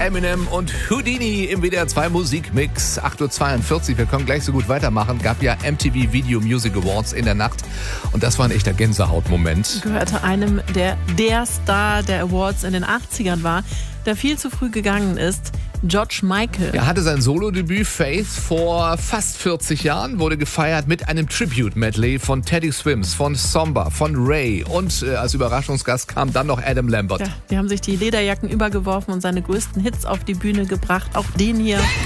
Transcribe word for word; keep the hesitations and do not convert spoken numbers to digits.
Eminem und Houdini im W D R zwei Musikmix. acht Uhr zweiundvierzig, wir können gleich so gut weitermachen. Gab ja M T V Video Music Awards in der Nacht und das war ein echter Gänsehautmoment. Gehörte einem, der der Star der Awards in den achtzigern war, der viel zu früh gegangen ist. George Michael. Er hatte sein Solodebüt Faith vor fast vierzig Jahren, wurde gefeiert mit einem Tribute-Medley von Teddy Swims, von Somba, von Ray und äh, als Überraschungsgast kam dann noch Adam Lambert. Ja, die haben sich die Lederjacken übergeworfen und seine größten Hits auf die Bühne gebracht. Auch den hier.